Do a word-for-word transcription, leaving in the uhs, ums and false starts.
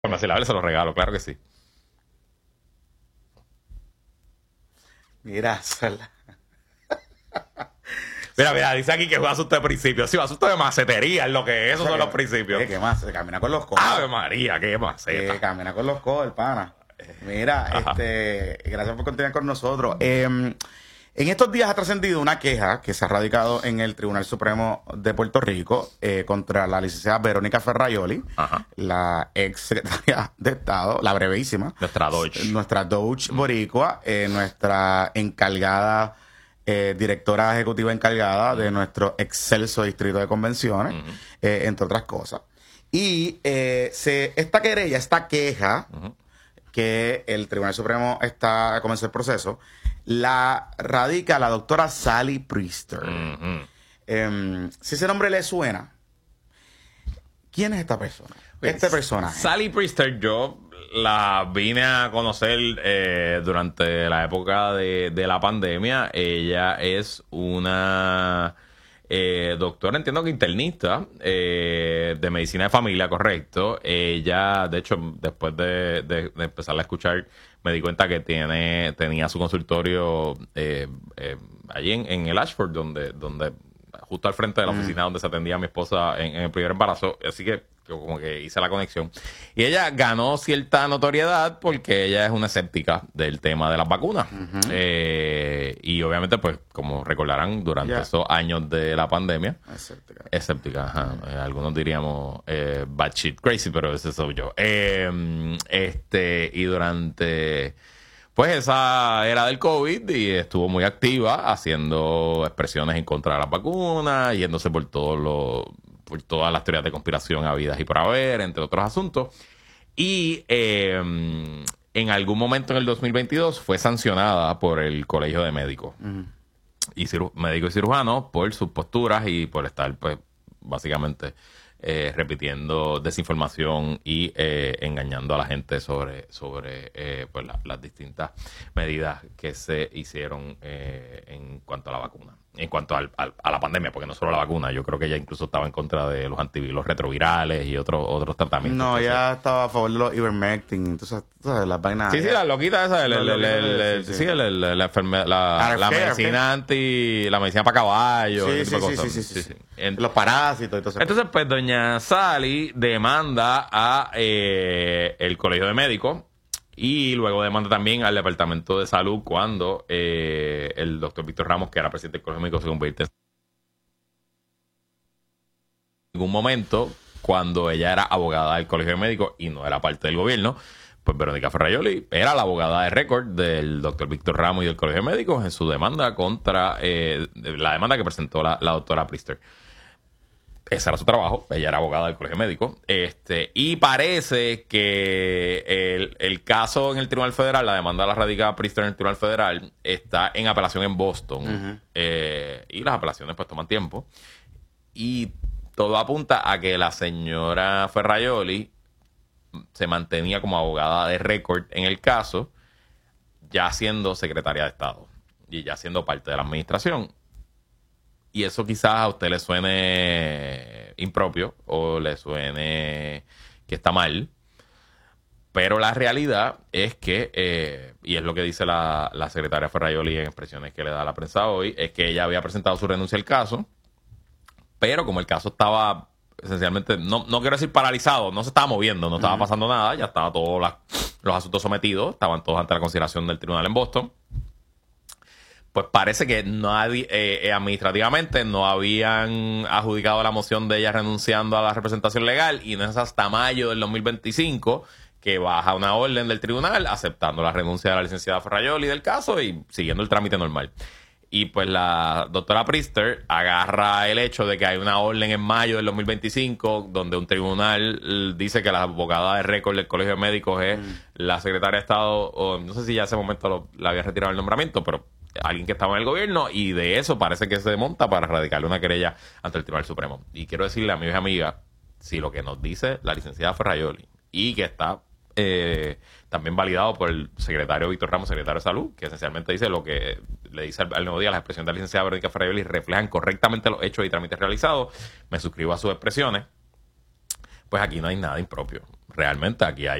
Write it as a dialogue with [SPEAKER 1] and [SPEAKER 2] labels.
[SPEAKER 1] Si la se lo regalo, claro que sí.
[SPEAKER 2] Mira, sola.
[SPEAKER 1] Mira, mira, dice aquí que es un asunto de principios. Sí, un asunto de macetería es lo que es. Esos son los principios.
[SPEAKER 2] Eh, ¿Qué más? Se camina con los codos.
[SPEAKER 1] Ave María, qué maceta.
[SPEAKER 2] Eh, camina con los codos, el pana. Mira,
[SPEAKER 1] Ajá.
[SPEAKER 2] este, gracias por continuar con nosotros. Eh, en estos días ha trascendido una queja que se ha radicado en el Tribunal Supremo de Puerto Rico eh, contra la licenciada Verónica Ferraioli,
[SPEAKER 1] Ajá.
[SPEAKER 2] la ex secretaria de Estado, la brevísima.
[SPEAKER 1] Nuestra Doge.
[SPEAKER 2] Nuestra Doge boricua, eh, nuestra encargada, eh, directora ejecutiva encargada de nuestro excelso distrito de convenciones,
[SPEAKER 1] Uh-huh.
[SPEAKER 2] eh, entre otras cosas. Y eh, se, esta querella, esta queja,
[SPEAKER 1] Uh-huh.
[SPEAKER 2] que el Tribunal Supremo está comenzó el proceso, la radica la doctora Sally Priester.
[SPEAKER 1] Uh-huh.
[SPEAKER 2] Eh, si ese nombre le suena, ¿quién es esta persona?
[SPEAKER 1] Pues,
[SPEAKER 2] Este personaje.
[SPEAKER 1] Sally Priester, yo la vine a conocer eh, durante la época de, de la pandemia. Ella es una eh, doctora, entiendo que internista, eh, de medicina de familia, correcto. Ella, de hecho, después de, de, de empezar a escuchar, me di cuenta que tiene tenía su consultorio eh, eh, allí en, en el Ashford, donde, donde justo al frente de la oficina donde se atendía a mi esposa en, en el primer embarazo. Así que yo como que hice la conexión. Y ella ganó cierta notoriedad porque ella es una escéptica del tema de las vacunas.
[SPEAKER 2] Ujú.
[SPEAKER 1] Eh, y obviamente, pues, como recordarán, durante
[SPEAKER 2] Ya.
[SPEAKER 1] esos años de la pandemia,
[SPEAKER 2] Escéptica.
[SPEAKER 1] escéptica, ajá. Eh, algunos diríamos eh, bad shit crazy, pero ese soy yo. Eh, este, y durante pues esa era del COVID y estuvo muy activa haciendo expresiones en contra de las vacunas, yéndose por todos los, por todas las teorías de conspiración habidas y por haber, entre otros asuntos. Y eh, en algún momento en el dos mil veintidós fue sancionada por el Colegio de Médicos
[SPEAKER 2] Ujú.
[SPEAKER 1] y ciru- médicos y cirujanos por sus posturas y por estar, pues, básicamente eh, repitiendo desinformación y eh, engañando a la gente sobre, sobre eh, pues, la- las distintas medidas que se hicieron eh, en cuanto a la vacuna. En cuanto al, al- a la pandemia, porque no solo la vacuna, yo creo que ella incluso estaba en contra de los antivirus retrovirales y otros otros tratamientos.
[SPEAKER 2] No,
[SPEAKER 1] Entonces,
[SPEAKER 2] ya estaba a favor de los ivermectin, entonces, tú sabes, las vainas.
[SPEAKER 1] Sí, sí, la loquita esa, el, el, el, el- el-
[SPEAKER 2] Sí,
[SPEAKER 1] sí,
[SPEAKER 2] sí.
[SPEAKER 1] el- el- la, enferme- la,
[SPEAKER 2] Ah,
[SPEAKER 1] la
[SPEAKER 2] fair,
[SPEAKER 1] medicina
[SPEAKER 2] fair.
[SPEAKER 1] anti, la medicina para caballos,
[SPEAKER 2] Sí,
[SPEAKER 1] ese
[SPEAKER 2] sí,
[SPEAKER 1] tipo de
[SPEAKER 2] sí,
[SPEAKER 1] cosas.
[SPEAKER 2] sí, sí, sí.
[SPEAKER 1] En-
[SPEAKER 2] Los parásitos y todo eso.
[SPEAKER 1] Entonces, pues, doña Sally demanda a eh, el Colegio de Médicos y luego demanda también al Departamento de Salud cuando eh, el doctor Víctor Ramos, que era presidente del Colegio de Médicos, se convierte en algún momento, cuando ella era abogada del Colegio de Médicos y no era parte del gobierno, pues Verónica Ferraioli era la abogada de récord del doctor Víctor Ramos y del Colegio de Médicos en su demanda contra eh, la demanda que presentó la, la doctora Priester. Ese era su trabajo, ella era abogada del Colegio Médico. Este, y parece que el, el caso en el Tribunal Federal, la demanda de la radicada Priester en el Tribunal Federal, está en apelación en Boston.
[SPEAKER 2] Ujú.
[SPEAKER 1] Eh, y las apelaciones pues toman tiempo. Y todo apunta a que la señora Ferraioli se mantenía como abogada de récord en el caso, ya siendo secretaria de Estado y ya siendo parte de la administración. Y eso quizás a usted le suene impropio o le suene que está mal. Pero la realidad es que, eh, y es lo que dice la, la secretaria Ferraioli en expresiones que le da a la prensa hoy, es que ella había presentado su renuncia al caso, pero como el caso estaba esencialmente, no, no quiero decir paralizado, no se estaba moviendo, no estaba pasando nada, ya estaban todos las- los asuntos sometidos, estaban todos ante la consideración del tribunal en Boston. Pues parece que nadie, eh, eh, administrativamente no habían adjudicado la moción de ella renunciando a la representación legal y no es hasta mayo del dos mil veinticinco que baja una orden del tribunal aceptando la renuncia de la licenciada Ferraioli del caso y siguiendo el trámite normal. Y pues la doctora Priester agarra el hecho de que hay una orden en mayo del dos mil veinticinco donde un tribunal eh, dice que la abogada de récord del Colegio de Médicos es
[SPEAKER 2] Mm.
[SPEAKER 1] la secretaria de Estado, o no sé si ya en ese momento lo, le había retirado el nombramiento, pero alguien que estaba en el gobierno, y de eso parece que se monta para radicarle una querella ante el Tribunal Supremo. Y quiero decirle, amigos y amigas, si lo que nos dice la licenciada Ferraioli y que está eh, también validado por el secretario Víctor Ramos, secretario de Salud, que esencialmente dice lo que le dice al, al Nuevo Día, las expresiones de la licenciada Verónica Ferraioli reflejan correctamente los hechos y trámites realizados. Me suscribo a sus expresiones. Pues aquí no hay nada impropio. realmente aquí hay